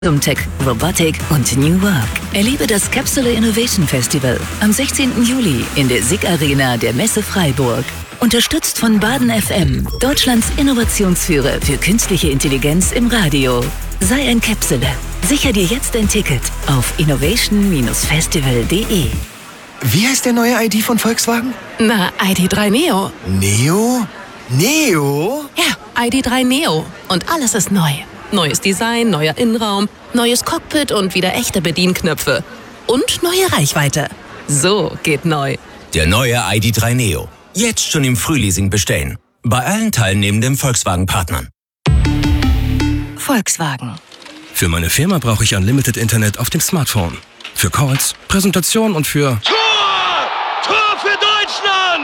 Tech, Robotik und New Work. Erlebe das Capsule Innovation Festival am 16. Juli in der SIG Arena der Messe Freiburg. Unterstützt von Baden FM, Deutschlands Innovationsführer für künstliche Intelligenz im Radio. Sei ein Capsule. Sicher dir jetzt ein Ticket auf innovation-festival.de. Wie heißt der neue ID von Volkswagen? Na, ID.3 Neo. Neo? Neo? Ja, ID.3 Neo. Und alles ist neu. Neues Design, neuer Innenraum, neues Cockpit und wieder echte Bedienknöpfe. Und neue Reichweite. So geht neu. Der neue ID.3 Neo. Jetzt schon im Frühleasing bestellen. Bei allen teilnehmenden Volkswagen-Partnern. Volkswagen. Für meine Firma brauche ich Unlimited Internet auf dem Smartphone. Für Calls, Präsentation und für... Tor! Tor für Deutschland!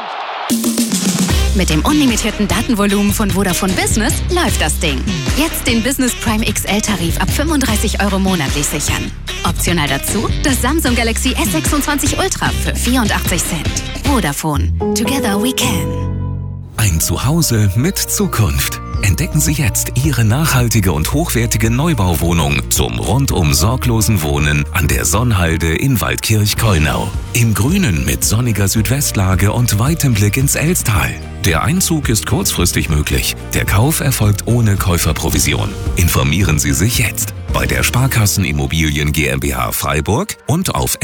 Mit dem unlimitierten Datenvolumen von Vodafone Business läuft das Ding. Jetzt den Business Prime XL-Tarif ab 35 € monatlich sichern. Optional dazu das Samsung Galaxy S26 Ultra für 84 Cent. Vodafone. Together we can. Ein Zuhause mit Zukunft. Entdecken Sie jetzt Ihre nachhaltige und hochwertige Neubauwohnung zum rundum sorglosen Wohnen an der Sonnhalde in Waldkirch-Keunau. Im Grünen mit sonniger Südwestlage und weitem Blick ins Elstal. Der Einzug ist kurzfristig möglich. Der Kauf erfolgt ohne Käuferprovision. Informieren Sie sich jetzt bei der Sparkassen Immobilien GmbH Freiburg und auf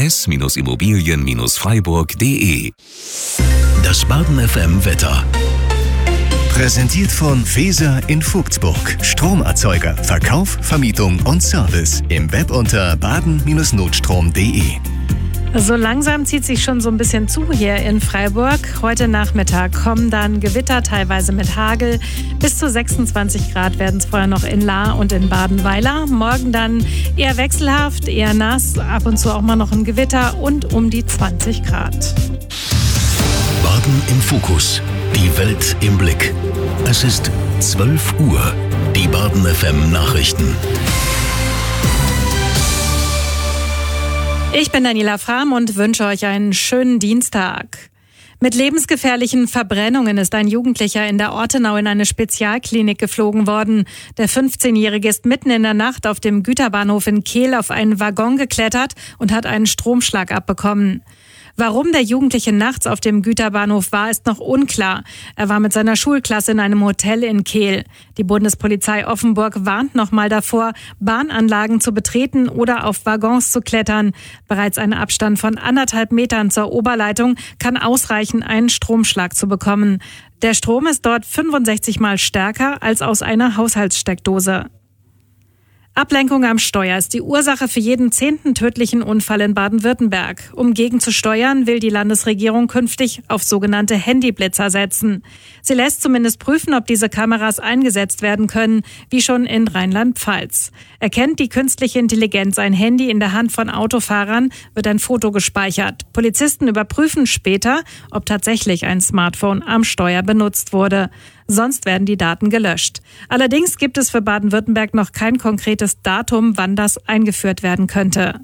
s-immobilien-freiburg.de. Das Baden FM Wetter. Präsentiert von Feser in Vogtsburg. Stromerzeuger, Verkauf, Vermietung und Service. Im Web unter baden-notstrom.de. So langsam zieht sich schon so ein bisschen zu hier in Freiburg. Heute Nachmittag kommen dann Gewitter, teilweise mit Hagel. Bis zu 26 Grad werden es vorher noch in Lahr und in Badenweiler. Morgen dann eher wechselhaft, eher nass, ab und zu auch mal noch ein Gewitter und um die 20 Grad. Baden im Fokus. Die Welt im Blick. Es ist 12 Uhr. Die Baden FM Nachrichten. Ich bin Daniela Frahm und wünsche euch einen schönen Dienstag. Mit lebensgefährlichen Verbrennungen ist ein Jugendlicher in der Ortenau in eine Spezialklinik geflogen worden. Der 15-Jährige ist mitten in der Nacht auf dem Güterbahnhof in Kehl auf einen Waggon geklettert und hat einen Stromschlag abbekommen. Warum der Jugendliche nachts auf dem Güterbahnhof war, ist noch unklar. Er war mit seiner Schulklasse in einem Hotel in Kehl. Die Bundespolizei Offenburg warnt nochmal davor, Bahnanlagen zu betreten oder auf Waggons zu klettern. Bereits ein Abstand von 1,5 Metern zur Oberleitung kann ausreichen, einen Stromschlag zu bekommen. Der Strom ist dort 65 Mal stärker als aus einer Haushaltssteckdose. Ablenkung am Steuer ist die Ursache für jeden 10. tödlichen Unfall in Baden-Württemberg. Um gegenzusteuern, will die Landesregierung künftig auf sogenannte Handyblitzer setzen. Sie lässt zumindest prüfen, ob diese Kameras eingesetzt werden können, wie schon in Rheinland-Pfalz. Erkennt die künstliche Intelligenz ein Handy in der Hand von Autofahrern, wird ein Foto gespeichert. Polizisten überprüfen später, ob tatsächlich ein Smartphone am Steuer benutzt wurde. Sonst werden die Daten gelöscht. Allerdings gibt es für Baden-Württemberg noch kein konkretes Datum, wann das eingeführt werden könnte.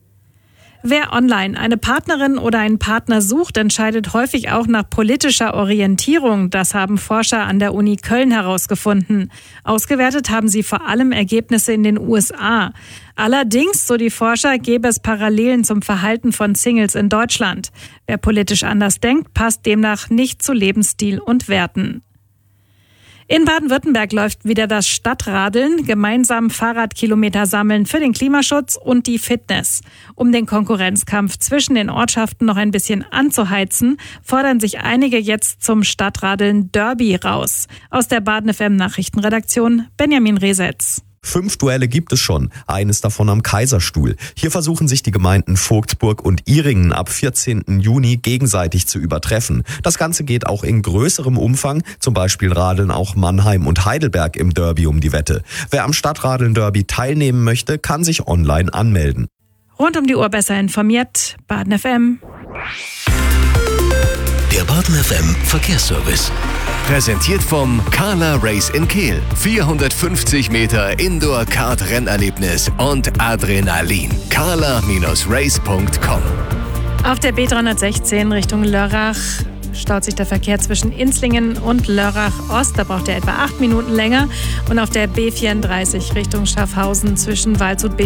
Wer online eine Partnerin oder einen Partner sucht, entscheidet häufig auch nach politischer Orientierung. Das haben Forscher an der Uni Köln herausgefunden. Ausgewertet haben sie vor allem Ergebnisse in den USA. Allerdings, so die Forscher, gäbe es Parallelen zum Verhalten von Singles in Deutschland. Wer politisch anders denkt, passt demnach nicht zu Lebensstil und Werten. In Baden-Württemberg läuft wieder das Stadtradeln, gemeinsam Fahrradkilometer sammeln für den Klimaschutz und die Fitness. Um den Konkurrenzkampf zwischen den Ortschaften noch ein bisschen anzuheizen, fordern sich einige jetzt zum Stadtradeln Derby raus. Aus der Baden FM Nachrichtenredaktion Benjamin Resetz. 5 Duelle gibt es schon, eines davon am Kaiserstuhl. Hier versuchen sich die Gemeinden Vogtsburg und Ihringen ab 14. Juni gegenseitig zu übertreffen. Das Ganze geht auch in größerem Umfang, zum Beispiel radeln auch Mannheim und Heidelberg im Derby um die Wette. Wer am Stadtradeln-Derby teilnehmen möchte, kann sich online anmelden. Rund um die Uhr besser informiert, Baden FM. Der Baden FM Verkehrsservice. Präsentiert vom Carla Race in Kehl. 450 Meter Indoor-Kart-Rennerlebnis und Adrenalin. carla-race.com. Auf der B316 Richtung Lörrach staut sich der Verkehr zwischen Inzlingen und Lörrach Ost. Da braucht er etwa 8 Minuten länger. Und auf der B34 Richtung Schaffhausen zwischen Waldshut